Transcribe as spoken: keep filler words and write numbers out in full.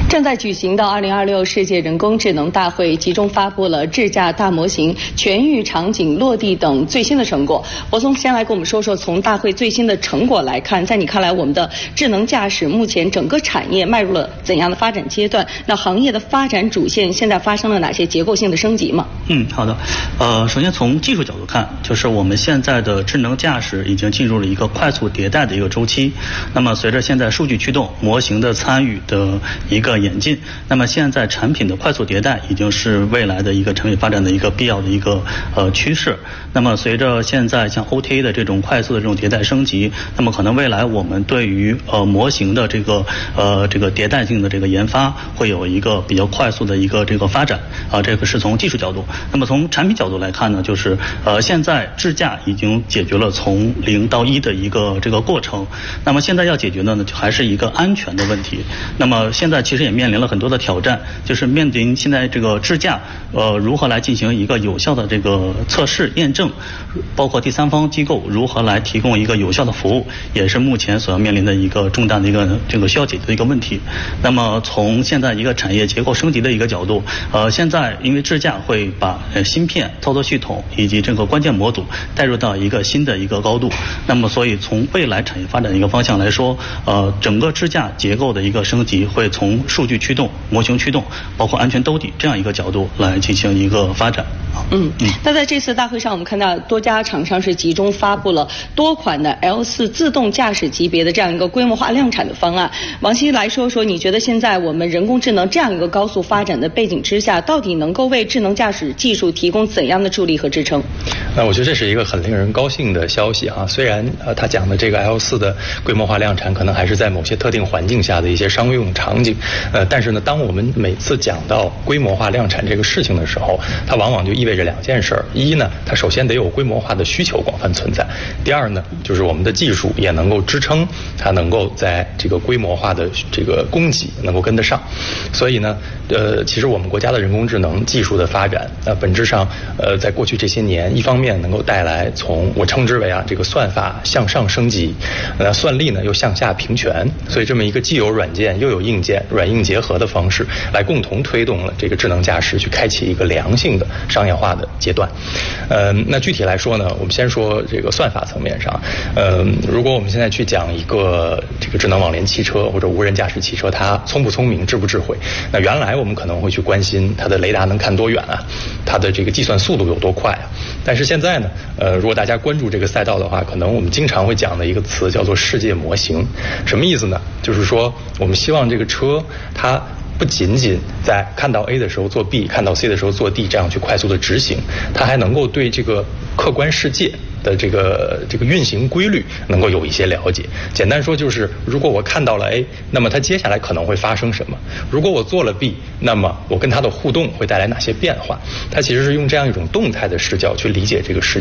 正在举行的二零二六世界人工智能大会集中发布了智驾大模型、全域场景落地等最新的成果。博松先来跟我们说说，从大会最新的成果来看，在你看来，我们的智能驾驶目前整个产业迈入了怎样的发展阶段？那行业的发展主线现在发生了哪些结构性的升级吗？ 嗯，好的。呃，首先从技术角度看，就是我们现在的智能驾驶已经进入了一个快速迭代的一个周期。那么随着现在数据驱动、模型的参与的一个演进，那么现在产品的快速迭代已经是未来的一个产品发展的一个必要的一个呃趋势。那么随着现在像 O T A 的这种快速的这种迭代升级，那么可能未来我们对于呃模型的这个呃这个迭代性的这个研发会有一个比较快速的一个这个发展啊、呃，这个是从技术角度。那么从产品角度来看呢，就是呃现在智驾已经解决了从零到一的一个这个过程，那么现在要解决的呢，就还是一个安全的问题。那么现在其实也面临了很多的挑战，就是面临现在这个智驾呃如何来进行一个有效的这个测试验证，包括第三方机构如何来提供一个有效的服务，也是目前所要面临的一个重大的一个这个需要解决的一个问题。那么从现在一个产业结构升级的一个角度，呃现在因为智驾会把呃芯片、操作系统以及这个关键模组带入到一个新的一个高度，那么所以从未来产业发展的一个方向来说，呃整个智驾结构的一个升级会从数据驱动、模型驱动，包括安全兜底这样一个角度来进行一个发展。 嗯，那在这次大会上，我们看到多家厂商是集中发布了多款的 L 四 自动驾驶级别的这样一个规模化量产的方案。王希来说说，你觉得现在我们人工智能这样一个高速发展的背景之下，到底能够为智能驾驶技术提供怎样的助力和支撑？ 那我觉得这是一个很令人高兴的消息哈。虽然呃他讲的这个 L 四 的规模化量产可能还是在某些特定环境下的一些商用场景，呃，但是呢，当我们每次讲到规模化量产这个事情的时候，它往往就意味着两件事儿：一呢，它首先得有规模化的需求广泛存在；第二呢，就是我们的技术也能够支撑它能够在这个规模化的这个供给能够跟得上。所以呢，呃，其实我们国家的人工智能技术的发展，呃，本质上，呃，在过去这些年，一方面能够带来从我称之为啊这个算法向上升级，呃，算力呢又向下平权，所以这么一个既有软件又有硬件软硬结合的方式，来共同推动了这个智能驾驶去开启一个良性的商业化的阶段。呃，那具体来说呢，我们先说这个算法层面上，呃，如果我们现在去讲一个这个智能网联汽车或者无人驾驶汽车，它聪不聪明、智不智慧，那原来我们可能会去关心它的雷达能看多远啊，它的这个计算速度有多快啊。但是现在呢，呃，如果大家关注这个赛道的话，可能我们经常会讲的一个词叫做世界模型。什么意思呢？就是说我们希望这个车它不仅仅在看到 A 的时候做 B， 看到 C 的时候做 D， 这样去快速的执行，它还能够对这个客观世界的这个这个运行规律能够有一些了解。简单说就是，如果我看到了 A， 那么它接下来可能会发生什么？如果我做了 B， 那么我跟它的互动会带来哪些变化？它其实是用这样一种动态的视角去理解这个世界。